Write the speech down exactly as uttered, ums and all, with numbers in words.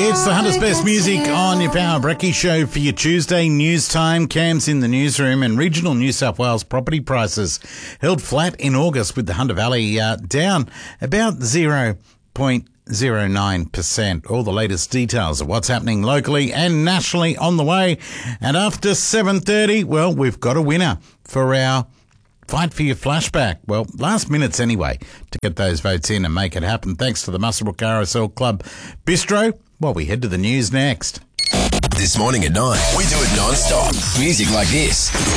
It's the Hunter's Best Music on your Power Brekkie show for your Tuesday news time. Cam's in the newsroom, and regional New South Wales property prices held flat in August, with the Hunter Valley uh, down about zero point zero nine percent. All the latest details of what's happening locally and nationally on the way. And after seven thirty, well, we've got a winner for our Fight for Your Flashback. Well, last minutes anyway to get those votes in and make it happen. Thanks to the Muswellbrook R S L Club Bistro. Well, we head to the news next. This morning at nine, we do it non-stop. Music like this.